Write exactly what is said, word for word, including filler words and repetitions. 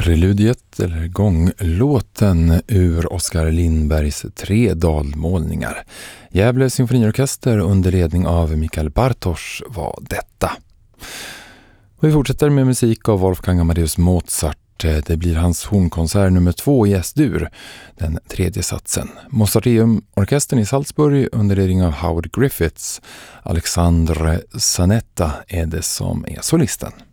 Preludiet eller gånglåten ur Oskar Lindbergs tre dalmålningar. Gävle symfoniorkester under ledning av Mikael Bartosz var detta. Och vi fortsätter med musik av Wolfgang Amadeus Mozart. Det blir hans hornkonsert nummer två i S-dur, den tredje satsen. Mozarteum-orkestern i Salzburg under ledning av Howard Griffiths. Alexandre Sanetta är det som är solisten.